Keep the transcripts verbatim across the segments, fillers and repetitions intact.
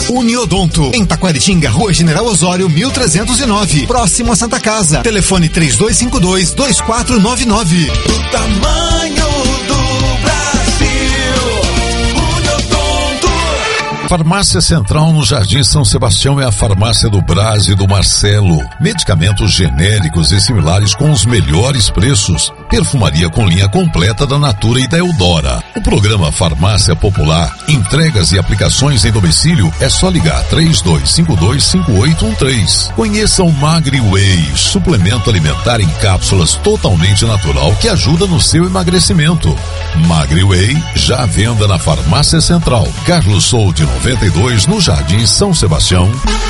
Uniodonto, em Taquaritinga, Rua General Osório, mil trezentos e nove, próximo à Santa Casa. Telefone três dois cinco dois, dois quatro nove nove. O tamanho do Brasil, Uniodonto. Farmácia Central no Jardim São Sebastião é a farmácia do Brás e do Marcelo. Medicamentos genéricos e similares com os melhores preços. Perfumaria com linha completa da Natura e da Eudora. O programa Farmácia Popular, entregas e aplicações em domicílio, é só ligar três dois cinco dois, cinco oito um três. Conheça o Magri Whey, suplemento alimentar em cápsulas totalmente natural que ajuda no seu emagrecimento. Magri Whey, já à venda na Farmácia Central. Carlos Souto, noventa e dois, no Jardim São Sebastião.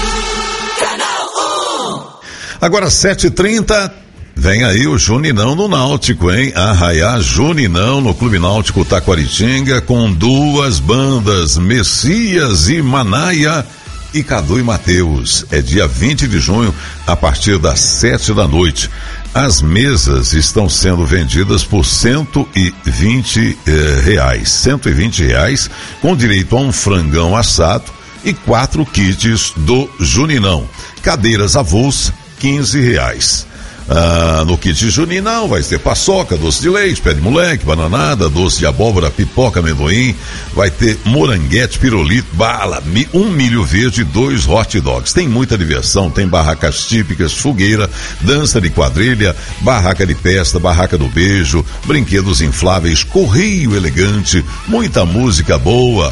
Agora sete e trinta. Vem aí o Juninão no Náutico, hein? Arraiá Juninão no Clube Náutico Taquaritinga com duas bandas, Messias e Manaia e Cadu e Mateus. É dia vinte de junho, a partir das sete da noite. As mesas estão sendo vendidas por cento e vinte eh, reais. cento e vinte reais, com direito a um frangão assado e quatro kits do Juninão. Cadeiras avulsas, quinze reais. Ah, no kit Juninão vai ter paçoca, doce de leite, pé de moleque, bananada, doce de abóbora, pipoca, amendoim, vai ter moranguete, pirulito, bala, mi, um milho verde e dois hot dogs. Tem muita diversão, tem barracas típicas, fogueira, dança de quadrilha, barraca de festa, barraca do beijo, brinquedos infláveis, correio elegante, muita música boa,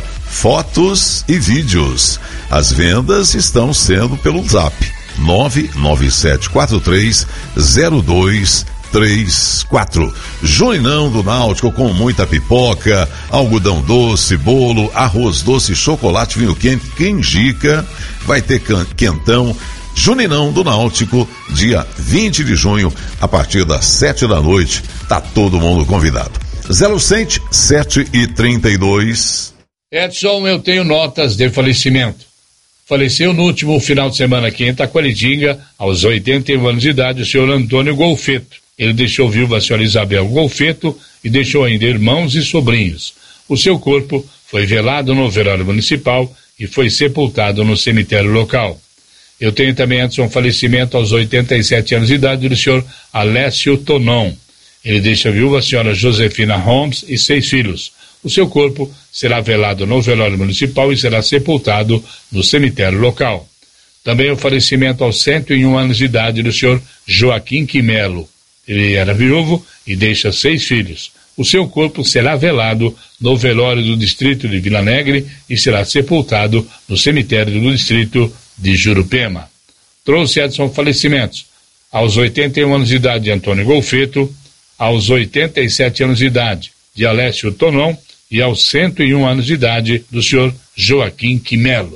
fotos e vídeos. As vendas estão sendo pelo Zap nove nove sete quatro três zero dois três quatro. Juninão do Náutico com muita pipoca, algodão doce, bolo, arroz doce, chocolate, vinho quente, canjica, vai ter quentão. Juninão do Náutico, dia vinte de junho, a partir das sete da noite, tá todo mundo convidado. Zé Lucente, sete e trinta e dois. Edson, eu tenho notas de falecimento. Faleceu no último final de semana aqui em Taquaritinga, aos oitenta e um anos de idade, o senhor Antônio Golfeto. Ele deixou viúva a senhora Isabel Golfeto e deixou ainda irmãos e sobrinhos. O seu corpo foi velado no velório municipal e foi sepultado no cemitério local. Eu tenho também, Edson, falecimento aos oitenta e sete anos de idade do senhor Alessio Tonon. Ele deixa viúva a senhora Josefina Holmes e seis filhos. O seu corpo será velado no velório municipal e será sepultado no cemitério local. Também o falecimento aos cento e um anos de idade do senhor Joaquim Quimelo. Ele era viúvo e deixa seis filhos. O seu corpo será velado no velório do distrito de Vila Negre e será sepultado no cemitério do distrito de Jurupema. Trouxe, Edson, falecimentos aos oitenta e um anos de idade de Antônio Golfeto, aos oitenta e sete anos de idade de Alessio Tonon e aos cento e um anos de idade do senhor Joaquim Quimelo.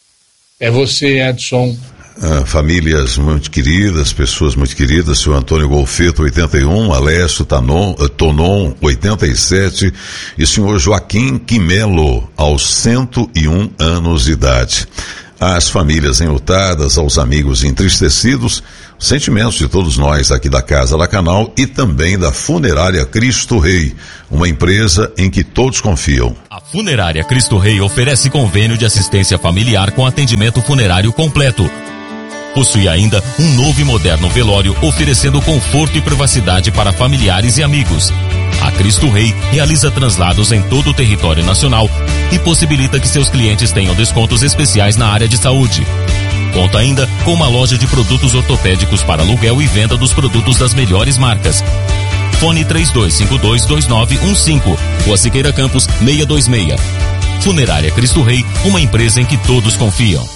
É você, Edson. Ah, famílias muito queridas, pessoas muito queridas, senhor Antônio Golfeto, oitenta e um, Alessio Tanon, Tonon, oitenta e sete, e senhor Joaquim Quimelo, aos cento e um anos de idade. Às famílias enlutadas, aos amigos entristecidos, sentimentos de todos nós aqui da Casa da Canal e também da Funerária Cristo Rei, uma empresa em que todos confiam. A Funerária Cristo Rei oferece convênio de assistência familiar com atendimento funerário completo. Possui ainda um novo e moderno velório, oferecendo conforto e privacidade para familiares e amigos. A Cristo Rei realiza traslados em todo o território nacional e possibilita que seus clientes tenham descontos especiais na área de saúde. Conta ainda com uma loja de produtos ortopédicos para aluguel e venda dos produtos das melhores marcas. Fone três dois cinco dois, dois nove um cinco, Rua Siqueira Campos, seiscentos e vinte e seis. Funerária Cristo Rei, uma empresa em que todos confiam.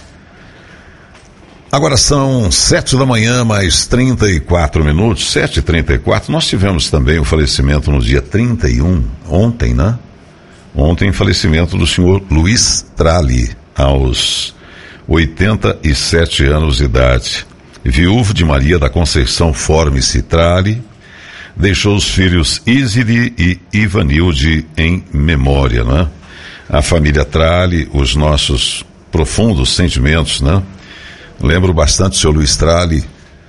Agora são sete da manhã, mais trinta e quatro minutos, sete e trinta e quatro. Nós tivemos também o falecimento no dia trinta e um, ontem, né? Ontem, falecimento do senhor Luiz Trali, aos oitenta e sete anos de idade. Viúvo de Maria da Conceição Formice Trali, deixou os filhos Iside e Ivanilde em memória, né? A família Trali, os nossos profundos sentimentos, né? Lembro bastante o senhor Luiz Trali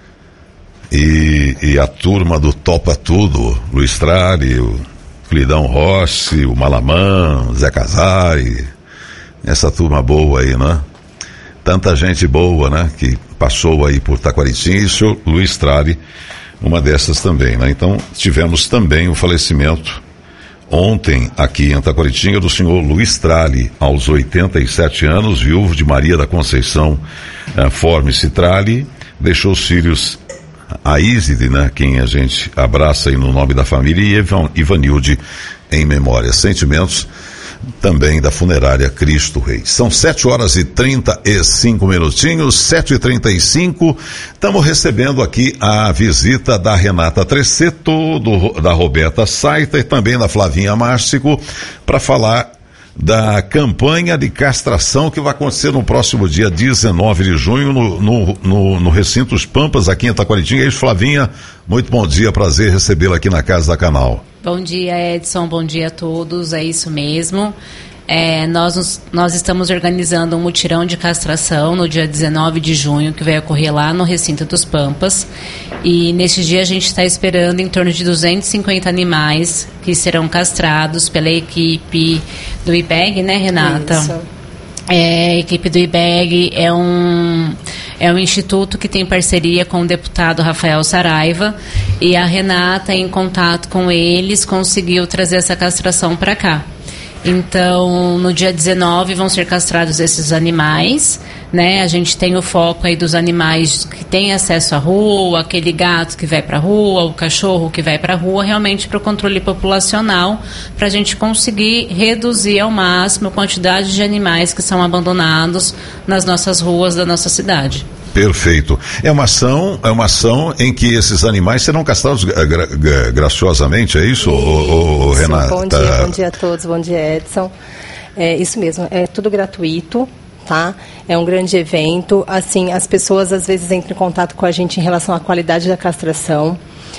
e, e a turma do Topa Tudo, Luiz Trali, o Lidão Rossi, o Malamã, Zé Casari, essa turma boa aí, né? Tanta gente boa, né? Que passou aí por Taquaritinga, e o senhor Luiz Trali, uma dessas também, né? Então, tivemos também o falecimento ontem aqui em Taquaritinga do senhor Luiz Trali, aos oitenta e sete anos, viúvo de Maria da Conceição uh, Formice Trali, deixou os filhos, a Íside, né? Quem a gente abraça aí no nome da família, e Ivan, Ivanilde em memória. Sentimentos também da funerária Cristo Rei. São sete horas e trinta e cinco minutinhos, sete e trinta e cinco. Estamos recebendo aqui a visita da Renata Tressetto, do, da Roberta Saita e também da Flavinha Márcico, para falar da campanha de castração que vai acontecer no próximo dia dezenove de junho no, no, no, no Recinto Os Pampas, aqui em Taquaritinga. E Flavinha, muito bom dia, prazer recebê-la aqui na Casa da Canal. Bom dia, Edson, bom dia a todos, é isso mesmo. É, nós, nos, nós estamos organizando um mutirão de castração no dia dezenove de junho, que vai ocorrer lá no Recinto dos Pampas. E neste dia a gente está esperando em torno de duzentos e cinquenta animais que serão castrados pela equipe do I B E G, né, Renata? Isso. É, a equipe do I B E G é um, é um instituto que tem parceria com o deputado Rafael Saraiva, e a Renata, em contato com eles, conseguiu trazer essa castração para cá. Então, no dia dezenove vão ser castrados esses animais, né? A gente tem o foco aí dos animais que têm acesso à rua, aquele gato que vai para a rua, o cachorro que vai para a rua, realmente para o controle populacional, para a gente conseguir reduzir ao máximo a quantidade de animais que são abandonados nas nossas ruas da nossa cidade. Perfeito. É uma ação, é uma ação em que esses animais serão castrados gra, gra, graciosamente, é isso, ô, ô, Renata? Bom dia, bom dia a todos, bom dia, Edson. É isso mesmo, é tudo gratuito, tá? É um grande evento. Assim, as pessoas às vezes entram em contato com a gente em relação à qualidade da castração.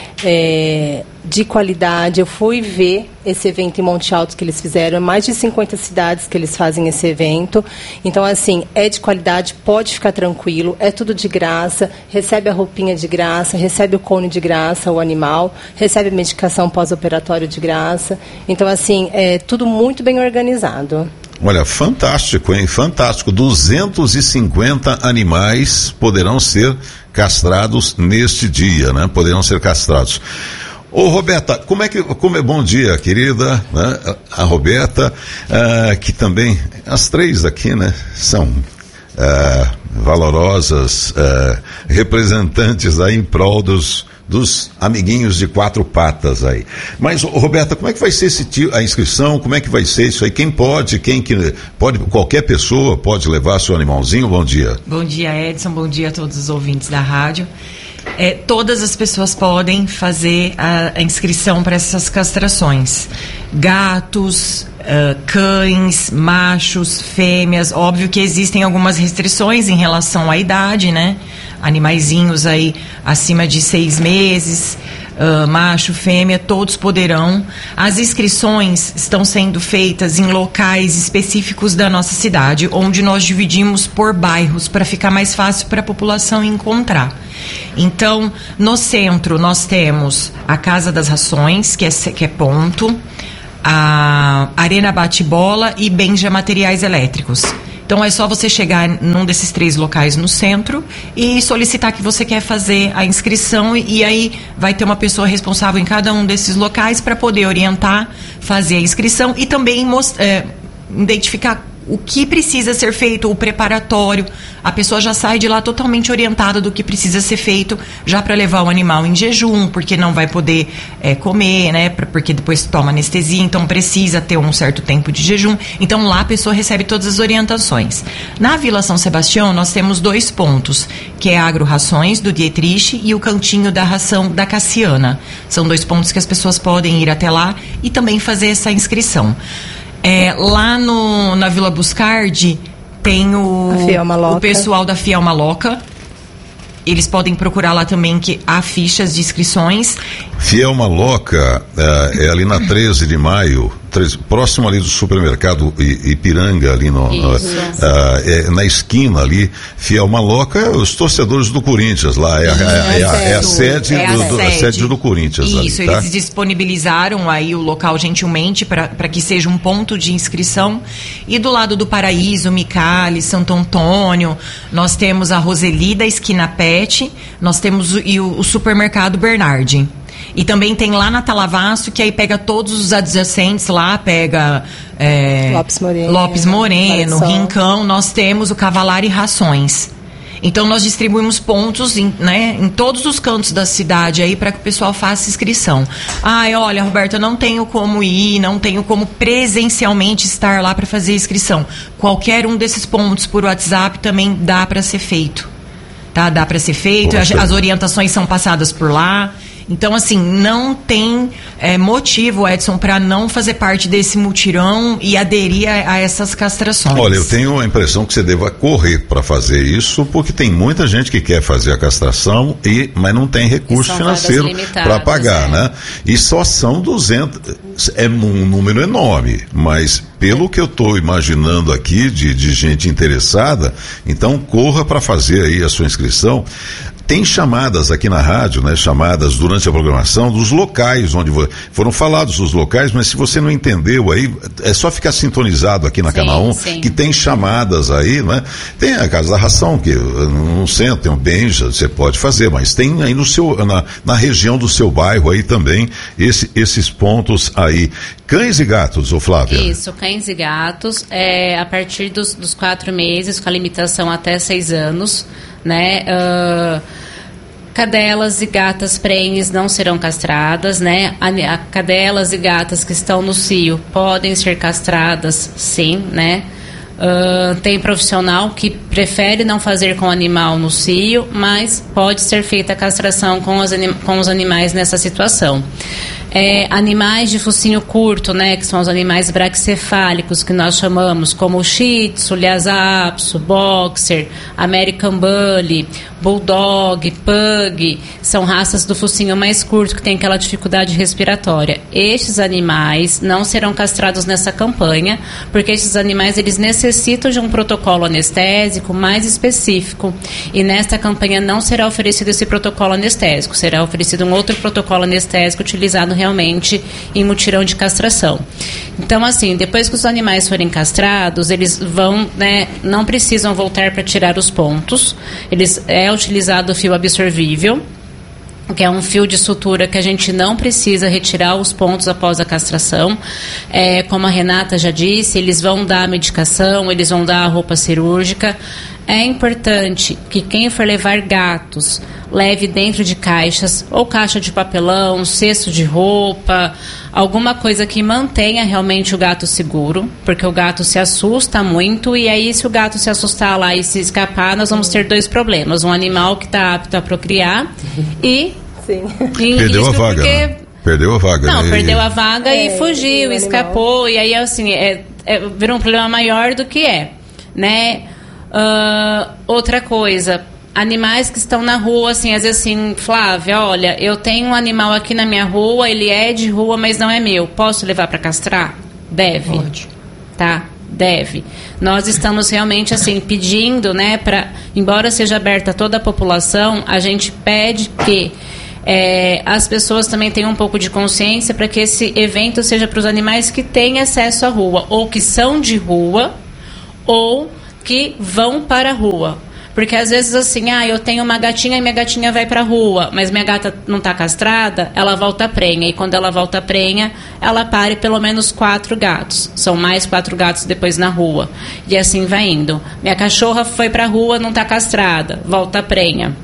É, de qualidade, eu fui ver esse evento em Monte Alto que eles fizeram, mais de cinquenta cidades que eles fazem esse evento. Então, assim, é de qualidade, pode ficar tranquilo, é tudo de graça, recebe a roupinha de graça, recebe o cone de graça, o animal, recebe a medicação pós-operatório de graça. Então, assim, é tudo muito bem organizado. Olha, fantástico, hein? Fantástico. duzentos e cinquenta animais poderão ser castrados neste dia, né? Poderão ser castrados. Ô, Roberta, como é que, como é, bom dia, querida, né? A Roberta, uh, que também, as três aqui, né? São uh, valorosas uh, representantes aí em prol dos dos amiguinhos de quatro patas aí. Mas, Roberta, como é que vai ser esse tio, a inscrição? Como é que vai ser isso aí? Quem pode, quem que pode, qualquer pessoa pode levar seu animalzinho? Bom dia. Bom dia, Edson, bom dia a todos os ouvintes da rádio. É, todas as pessoas podem fazer a, a inscrição para essas castrações. Gatos, uh, cães, machos, fêmeas. Óbvio que existem algumas restrições em relação à idade, né? Animaizinhos aí acima de seis meses, uh, macho, fêmea, todos poderão. As inscrições estão sendo feitas em locais específicos da nossa cidade, onde nós dividimos por bairros para ficar mais fácil para a população encontrar. Então, no centro nós temos a Casa das Rações, que é, que é ponto, a Arena Bate-Bola e Benja Materiais Elétricos. Então é só você chegar num desses três locais no centro e solicitar que você quer fazer a inscrição, e, e aí vai ter uma pessoa responsável em cada um desses locais para poder orientar, fazer a inscrição e também most- é, identificar o que precisa ser feito, o preparatório. A pessoa já sai de lá totalmente orientada do que precisa ser feito, já para levar o animal em jejum, porque não vai poder é, comer, né? Porque depois toma anestesia, então precisa ter um certo tempo de jejum. Então lá a pessoa recebe todas as orientações. Na Vila São Sebastião nós temos dois pontos, que é a Agro Rações, do Dietrich, e o Cantinho da Ração, da Cassiana. São dois pontos que as pessoas podem ir até lá e também fazer essa inscrição. É, lá no, na Vila Buscardi tem o, o pessoal da Fiel Maloca. Eles podem procurar lá também, que há fichas de inscrições. Fiel Maloca, uh, é ali na treze de maio, treze, próximo ali do supermercado Ipiranga, ali no, uh, uh, é, na esquina ali. Fiel Maloca, os torcedores do Corinthians lá, é, é, é, é, a, é a sede é a do, do, sede. a sede do Corinthians. Isso, ali, tá? Eles disponibilizaram aí o local gentilmente para que seja um ponto de inscrição. E do lado do Paraíso, Micali, Santo Antônio, nós temos a Roseli da esquina Pet, nós temos o, e o, o supermercado Bernardi. E também tem lá na Talavasso, que aí pega todos os adjacentes lá, pega é, Lopes Moreno, Lopes Moreno, Rincão, nós temos o Cavalar e Rações. Então nós distribuímos pontos em, né, em todos os cantos da cidade aí para que o pessoal faça inscrição. Ai, olha, Roberta, não tenho como ir, não tenho como presencialmente estar lá para fazer inscrição. Qualquer um desses pontos por WhatsApp também dá para ser feito. Tá? Dá para ser feito, as, as orientações são passadas por lá. Então, assim, não tem é, motivo, Edson, para não fazer parte desse mutirão e aderir a, a essas castrações. Olha, eu tenho a impressão que você deva correr para fazer isso, porque tem muita gente que quer fazer a castração, e, mas não tem recurso financeiro para pagar, é. né? E só são duzentos, é um número enorme, mas pelo que eu estou imaginando aqui de, de gente interessada, então corra para fazer aí a sua inscrição. Tem chamadas aqui na rádio, né? Chamadas durante a programação dos locais onde foram falados os locais, mas se você não entendeu aí, é só ficar sintonizado aqui na sim, Canal um, sim. que tem chamadas aí, né? Tem a Casa da Ração, que no centro tem o Benja, você pode fazer, mas tem aí no seu, na, na região do seu bairro aí também, esse, esses pontos aí. Cães e gatos, ô Flávia? Isso, cães e gatos, é, a partir dos, dos quatro meses, com a limitação até seis anos, né? Uh, cadelas e gatas prenhes não serão castradas, né? A, a cadelas e gatas que estão no cio podem ser castradas, sim, né? Uh, tem profissional que prefere não fazer com o animal no cio, mas pode ser feita a castração com os, anim, com os animais nessa situação. É, animais de focinho curto, né, que são os animais braquicefálicos, que nós chamamos, como o Shih Tzu, Lhasa Apso, Boxer, American Bully, Bulldog, Pug, são raças do focinho mais curto, que tem aquela dificuldade respiratória. Estes animais não serão castrados nessa campanha, porque estes animais eles necessitam de um protocolo anestésico mais específico, e nesta campanha não será oferecido esse protocolo anestésico, será oferecido um outro protocolo anestésico utilizado realmente em mutirão de castração. Então, assim, depois que os animais forem castrados, eles vão, né, não precisam voltar para tirar os pontos. Eles, é utilizado o fio absorvível, que é um fio de sutura que a gente não precisa retirar os pontos após a castração. É, como a Renata já disse, eles vão dar a medicação, eles vão dar a roupa cirúrgica. É importante que quem for levar gatos leve dentro de caixas, ou caixa de papelão, cesto de roupa, alguma coisa que mantenha realmente o gato seguro, porque o gato se assusta muito, e aí se o gato se assustar lá e se escapar, nós vamos ter dois problemas: um animal que está apto a procriar e, Sim. e perdeu a vaga, porque... né? Perdeu a vaga. Não, né? perdeu a vaga é, e fugiu, e escapou, e aí assim, é, é, virou um problema maior do que é, né? Uh, outra coisa, animais que estão na rua, assim, às vezes assim, Flávia, olha, eu tenho um animal aqui na minha rua, ele é de rua, mas não é meu, posso levar para castrar? Deve. Pode. Tá? Deve. Nós estamos realmente, assim, pedindo, né, para, embora seja aberta a toda a população, a gente pede que é, as pessoas também tenham um pouco de consciência para que esse evento seja para os animais que têm acesso à rua, ou que são de rua, ou que vão para a rua. Porque às vezes assim, ah, eu tenho uma gatinha e minha gatinha vai para a rua, mas minha gata não está castrada, ela volta prenha. E quando ela volta prenha, ela pare pelo menos quatro gatos. São mais quatro gatos depois na rua. E assim vai indo. Minha cachorra foi para a rua, não está castrada, volta prenha.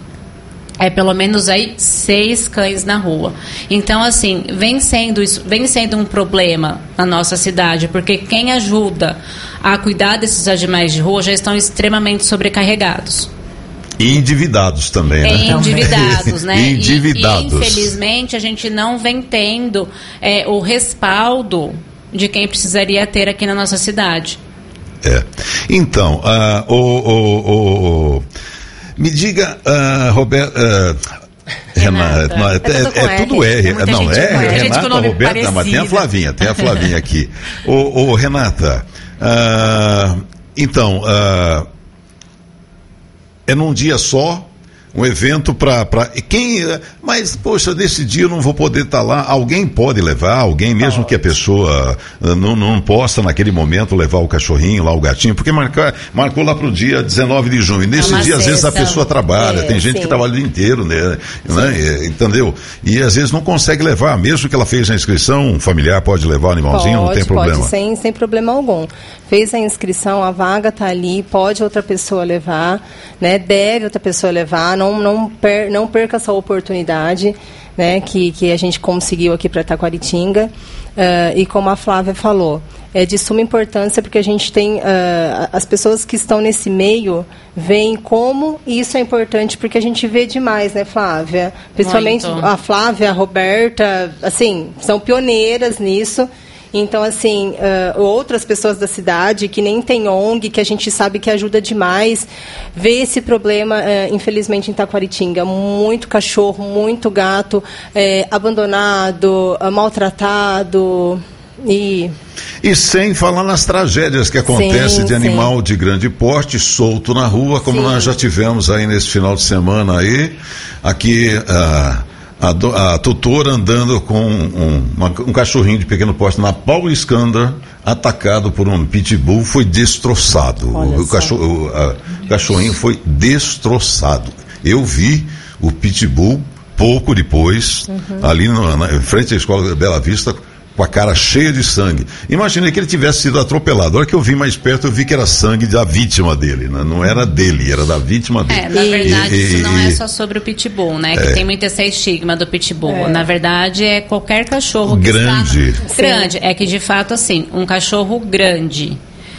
É pelo menos aí seis cães na rua. Então, assim, vem sendo, isso, vem sendo um problema na nossa cidade, porque quem ajuda a cuidar desses animais de rua já estão extremamente sobrecarregados. E endividados também, né? E endividados, né? endividados. E, e, infelizmente, a gente não vem tendo é, o respaldo de quem precisaria ter aqui na nossa cidade. É. Então, uh, o... o, o me diga, uh, Roberto, uh, Renata. Não, é, é, é tudo R. É não, é Renata, Roberta, não, mas tem a Flavinha, tem a Flavinha aqui. Ô, ô Renata, ah, então, ah, é num dia só, um evento para quem, mas poxa, nesse dia eu não vou poder estar lá. Alguém pode levar, alguém mesmo que a pessoa não, não possa naquele momento levar o cachorrinho lá, o gatinho, porque marcar, marcou lá pro dia dezenove de junho. E nesse é dia às vezes a pessoa trabalha, é, tem gente sim. que trabalha o dia inteiro, né? né? Entendeu? E às vezes não consegue levar, mesmo que ela fez a inscrição, um familiar pode levar o animalzinho, pode, não tem problema. Pode, sem, sem problema algum. Fez a inscrição, a vaga está ali, pode outra pessoa levar, né? Deve outra pessoa levar, não, não, per, não perca essa oportunidade, né? que, que a gente conseguiu aqui para Taquaritinga. Uh, e como a Flávia falou, é de suma importância porque a gente tem, uh, as pessoas que estão nesse meio veem como isso é importante, porque a gente vê demais, né, Flávia? Principalmente Muito. A Flávia, a Roberta, assim, são pioneiras nisso. Então, assim, uh, outras pessoas da cidade que nem tem O N G, que a gente sabe que ajuda demais, vê esse problema, uh, infelizmente, em Taquaritinga. Muito cachorro, muito gato, uh, abandonado, uh, maltratado e... E sem falar nas tragédias que acontecem Sim, de animal sim. de grande porte solto na rua, como Sim. nós já tivemos aí nesse final de semana aí, aqui... Uh, A, do, a tutora andando com um, uma, um cachorrinho de pequeno porte na Paulo Iskander, atacado por um pitbull, foi destroçado. O, o, cachorro, o, a, o cachorrinho foi destroçado. Eu vi o pitbull pouco depois, uhum. ali no, na, em frente à escola de Bela Vista, com a cara cheia de sangue. Imaginei que ele tivesse sido atropelado. A hora que eu vi mais perto, eu vi que era sangue da vítima dele, né? Não era dele, era da vítima dele. É, na verdade, e, isso e, não é e, só sobre o pitbull, né? É. Que tem muito esse estigma do pitbull. É. Na verdade, é qualquer cachorro que grande. está... Grande. É que, de fato, assim, um cachorro grande...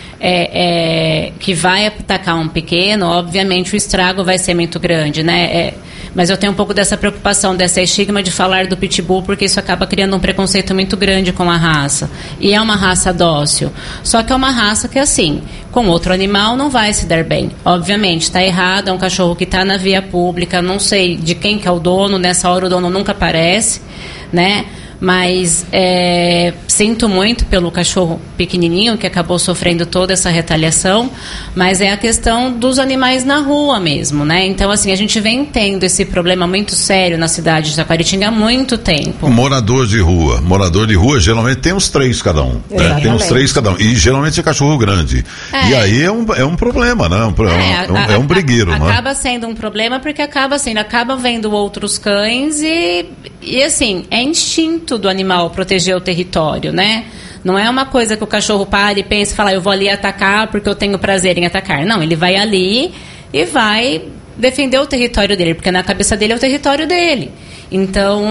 É, é, que vai atacar um pequeno, obviamente o estrago vai ser muito grande, né? É, mas eu tenho um pouco dessa preocupação, dessa estigma de falar do pitbull, porque isso acaba criando um preconceito muito grande com a raça. E é uma raça dócil. Só que é uma raça que, assim, com outro animal não vai se dar bem. Obviamente, está errado, é um cachorro que está na via pública, não sei de quem que é o dono, nessa hora o dono nunca aparece, né? Mas é, sinto muito pelo cachorro pequenininho que acabou sofrendo toda essa retaliação, mas é a questão dos animais na rua mesmo, né? Então, assim, a gente vem tendo esse problema muito sério na cidade de Taquaritinga há muito tempo. Morador de rua, morador de rua geralmente tem uns três cada um, né? Tem uns três cada um, e geralmente é cachorro grande. É. E aí é um, é um problema, né? É um, é, um, a, é um brigueiro, a, né? Acaba sendo um problema porque acaba sendo, acaba vendo outros cães e, e assim, é instinto do animal proteger o território, né? Não é uma coisa que o cachorro para e pensa e fala, eu vou ali atacar porque eu tenho prazer em atacar. Não, ele vai ali e vai defender o território dele, porque na cabeça dele é o território dele. Então,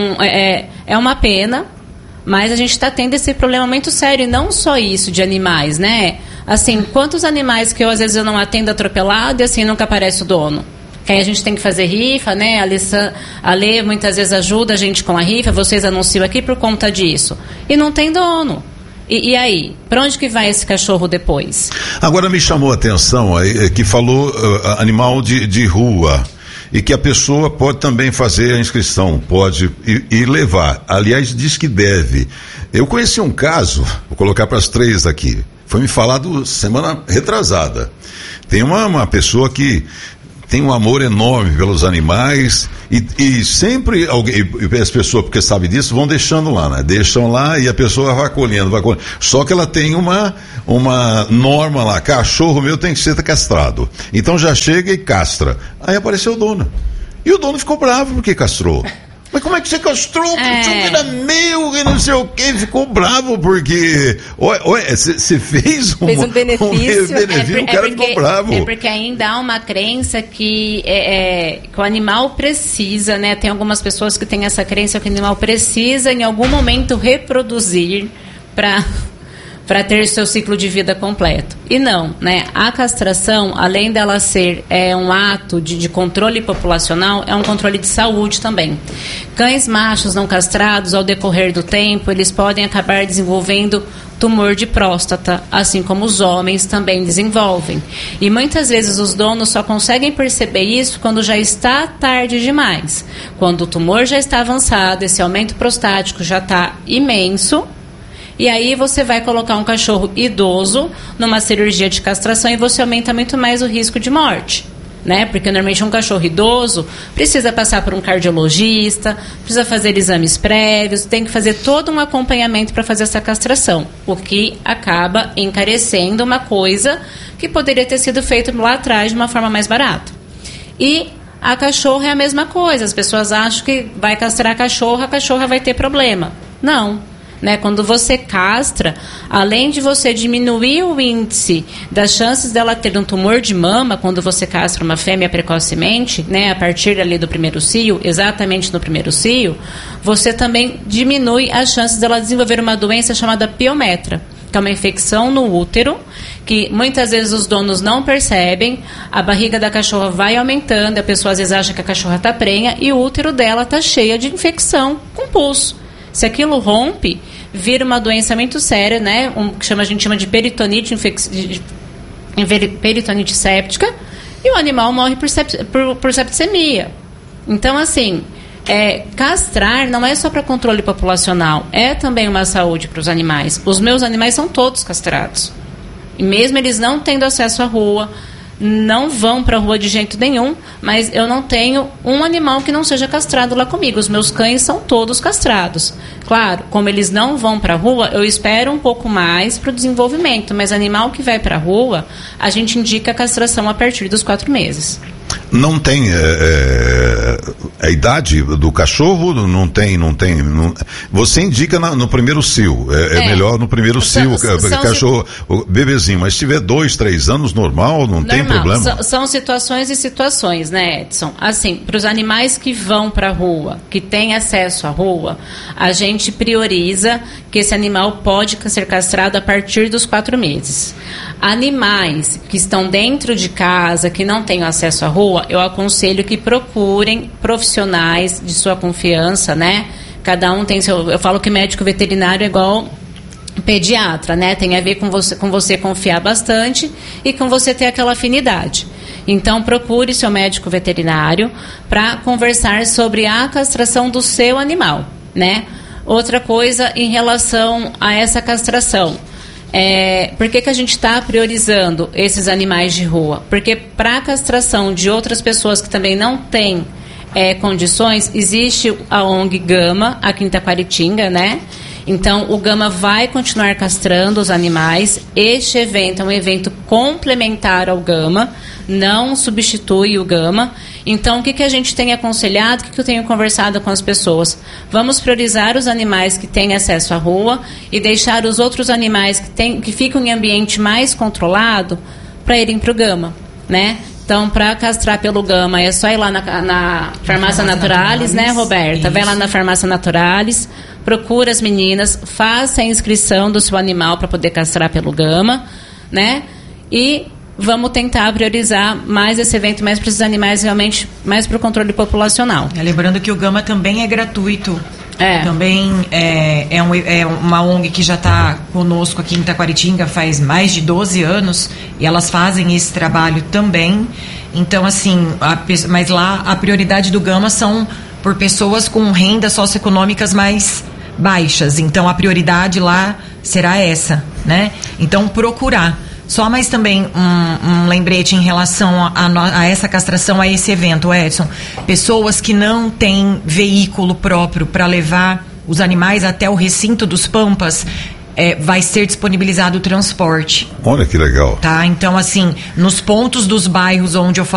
é, é uma pena, mas a gente está tendo esse problema muito sério, e não só isso de animais, né? Assim, quantos animais que eu, às vezes eu não atendo atropelado e assim nunca aparece o dono? Que aí a gente tem que fazer rifa, né? A, Lissa, a Lê muitas vezes ajuda a gente com a rifa, vocês anunciam aqui por conta disso. E não tem dono. E, e aí? Para onde que vai esse cachorro depois? Agora me chamou a atenção aí, que falou uh, animal de, de rua. E que a pessoa pode também fazer a inscrição, pode ir, ir levar. Aliás, diz que deve. Eu conheci um caso, vou colocar para as três aqui. Foi me falado semana retrasada. Tem uma, uma pessoa que tem um amor enorme pelos animais e, e sempre alguém, e as pessoas, porque sabem disso, vão deixando lá, né? Deixam lá e a pessoa vai colhendo, vai colhendo. Só que ela tem uma, uma norma lá, cachorro meu tem que ser castrado. Então já chega e castra. Aí apareceu o dono. E o dono ficou bravo porque castrou. Mas como é que você castrou? É. Era meu e não sei o que, ficou bravo porque você fez um, fez um benefício, um benefício é, o cara é porque, ficou bravo. É porque ainda há uma crença que, é, é, que o animal precisa, né? Tem algumas pessoas que têm essa crença que o animal precisa em algum momento reproduzir para para ter seu ciclo de vida completo. E não, né? A castração, além dela ser é, um ato de, de controle populacional, é um controle de saúde também. Cães machos não castrados, ao decorrer do tempo, eles podem acabar desenvolvendo tumor de próstata, assim como os homens também desenvolvem. E muitas vezes os donos só conseguem perceber isso quando já está tarde demais. Quando o tumor já está avançado, esse aumento prostático já está imenso, e aí você vai colocar um cachorro idoso numa cirurgia de castração e você aumenta muito mais o risco de morte. Né? Porque normalmente um cachorro idoso precisa passar por um cardiologista, precisa fazer exames prévios, tem que fazer todo um acompanhamento para fazer essa castração, o que acaba encarecendo uma coisa que poderia ter sido feita lá atrás de uma forma mais barata. E a cachorra é a mesma coisa, as pessoas acham que vai castrar a cachorra, a cachorra vai ter problema. Não. Né, quando você castra, além de você diminuir o índice das chances dela ter um tumor de mama, quando você castra uma fêmea precocemente, né, a partir ali do primeiro cio, exatamente no primeiro cio, você também diminui as chances dela desenvolver uma doença chamada piometra, que é uma infecção no útero, que muitas vezes os donos não percebem, a barriga da cachorra vai aumentando, a pessoa às vezes acha que a cachorra está prenha e o útero dela está cheia de infecção com pus. Se aquilo rompe, vira uma doença muito séria, né? Um, que chama, a gente chama de peritonite, infec... de peritonite séptica, e o animal morre por, sept... por, por septicemia. Então, assim, é, castrar não é só para controle populacional, é também uma saúde para os animais. Os meus animais são todos castrados. E mesmo eles não tendo acesso à rua, não vão para a rua de jeito nenhum, mas eu não tenho um animal que não seja castrado lá comigo. Os meus cães são todos castrados. Claro, como eles não vão para a rua, eu espero um pouco mais para o desenvolvimento, mas animal que vai para a rua, a gente indica a castração a partir dos quatro meses. Não tem é, é, a idade do cachorro, não tem, não tem. Não, você indica na, no primeiro cio, é, é. é melhor no primeiro cio, são, são, cachorro, o bebezinho, mas se tiver dois, três anos, normal, não normal. tem problema. São, são situações e situações, né, Edson? Assim, para os animais que vão para a rua, que têm acesso à rua, a gente prioriza que esse animal pode ser castrado a partir dos quatro meses. Animais que estão dentro de casa, que não têm acesso à rua, eu aconselho que procurem profissionais de sua confiança, né? Cada um tem seu... Eu falo que médico veterinário é igual pediatra, né? Tem a ver com você, com você confiar bastante e com você ter aquela afinidade. Então, procure seu médico veterinário para conversar sobre a castração do seu animal, né? Outra coisa em relação a essa castração. É, por que, que a gente está priorizando esses animais de rua? Porque para a castração de outras pessoas que também não têm é, condições, existe a O N G Gama, aqui em Taquaritinga, né? Então, o Gama vai continuar castrando os animais. Este evento é um evento complementar ao Gama, não substitui o Gama. Então, o que, que a gente tem aconselhado, o que, que eu tenho conversado com as pessoas? Vamos priorizar os animais que têm acesso à rua e deixar os outros animais que, tem, que ficam em ambiente mais controlado para irem para o Gama, né? Então, para castrar pelo Gama, é só ir lá na, na Farmácia Naturalis, né, Roberta? Isso. Vai lá na Farmácia Naturalis, procura as meninas, faça a inscrição do seu animal para poder castrar pelo Gama, né? E vamos tentar priorizar mais esse evento, mais para esses animais, realmente, mais para o controle populacional. É, lembrando que o Gama também é gratuito. É. Também é, é, um, é uma O N G que já está conosco aqui em Taquaritinga faz mais de doze anos e elas fazem esse trabalho também. Então, assim, a, mas lá a prioridade do Gama são por pessoas com rendas socioeconômicas mais baixas. Então, a prioridade lá será essa, né? Então, procurar. Só mais também um, um lembrete em relação a, a, a essa castração, a esse evento, Edson. Pessoas que não têm veículo próprio para levar os animais até o recinto dos Pampas, é, vai ser disponibilizado o transporte. Olha que legal. Tá? Então, assim, nos pontos dos bairros onde eu